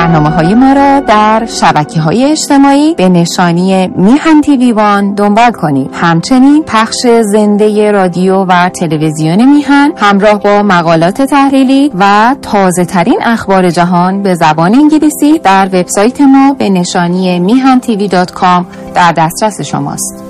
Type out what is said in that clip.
برنامه‌های ما را در شبکه‌های اجتماعی به نشانی میهن تیوی وان دنبال کنید. همچنین پخش زنده رادیو و تلویزیون میهن همراه با مقالات تحلیلی و تازه‌ترین اخبار جهان به زبان انگلیسی در وبسایت ما به نشانی mihantv.com در دسترس شماست.